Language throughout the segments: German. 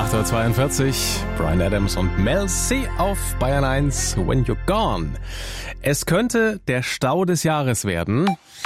8.42 Uhr, Bryan Adams und Mel C auf Bayern 1, When You're Gone. Es könnte der Stau des Jahres werden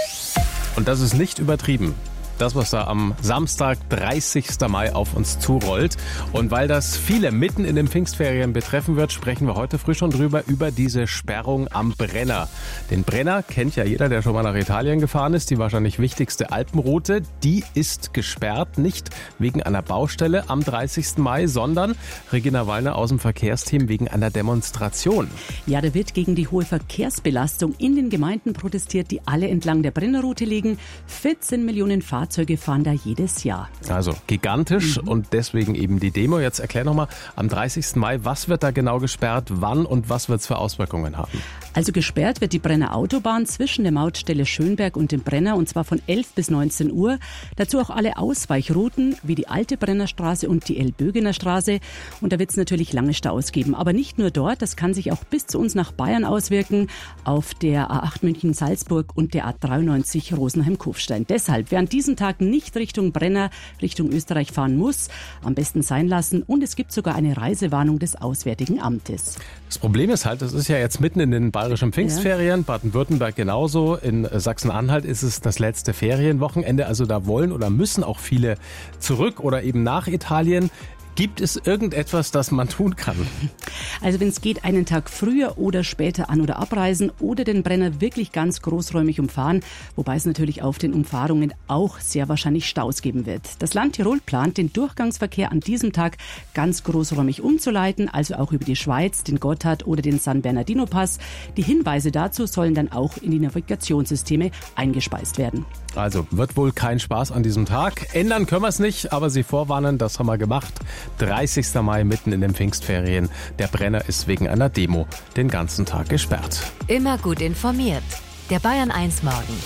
und das ist nicht übertrieben. Das, was da am Samstag, 30. Mai auf uns zurollt. Und weil das viele mitten in den Pfingstferien betreffen wird, sprechen wir heute früh schon drüber, über diese Sperrung am Brenner. Den Brenner kennt ja jeder, der schon mal nach Italien gefahren ist. Die wahrscheinlich wichtigste Alpenroute, die ist gesperrt. Nicht wegen einer Baustelle am 30. Mai, sondern Regina Wallner aus dem Verkehrsteam wegen einer Demonstration. Ja, da wird gegen die hohe Verkehrsbelastung in den Gemeinden protestiert, die alle entlang der Brennerroute liegen. 14 Millionen Fahrzeuge fahren da jedes Jahr. Also gigantisch und deswegen eben die Demo. Jetzt erklär nochmal, am 30. Mai, was wird da genau gesperrt, wann und was wird es für Auswirkungen haben? Also gesperrt wird die Brenner Autobahn zwischen der Mautstelle Schönberg und dem Brenner, und zwar von 11 bis 19 Uhr. Dazu auch alle Ausweichrouten wie die alte Brennerstraße und die Elbögener Straße. Und da wird es natürlich lange Staus geben. Aber nicht nur dort, das kann sich auch bis zu uns nach Bayern auswirken, auf der A8 München-Salzburg und der A93 Rosenheim-Kufstein. Deshalb, wer an diesem Tag nicht Richtung Brenner, Richtung Österreich fahren muss, am besten sein lassen. Und es gibt sogar eine Reisewarnung des Auswärtigen Amtes. Das Problem ist halt, das ist ja jetzt mitten in den bayerischen Pfingstferien, ja. Baden-Württemberg genauso, in Sachsen-Anhalt ist es das letzte Ferienwochenende, also da wollen oder müssen auch viele zurück oder eben nach Italien. Gibt es irgendetwas, das man tun kann? Also wenn es geht, einen Tag früher oder später an- oder abreisen oder den Brenner wirklich ganz großräumig umfahren, wobei es natürlich auf den Umfahrungen auch sehr wahrscheinlich Staus geben wird. Das Land Tirol plant, den Durchgangsverkehr an diesem Tag ganz großräumig umzuleiten, also auch über die Schweiz, den Gotthard oder den San Bernardino Pass. Die Hinweise dazu sollen dann auch in die Navigationssysteme eingespeist werden. Also wird wohl kein Spaß an diesem Tag. Ändern können wir es nicht, aber Sie vorwarnen, das haben wir gemacht. 30. Mai mitten in den Pfingstferien. Der Brenner ist wegen einer Demo den ganzen Tag gesperrt. Immer gut informiert. Der Bayern 1 Morgen.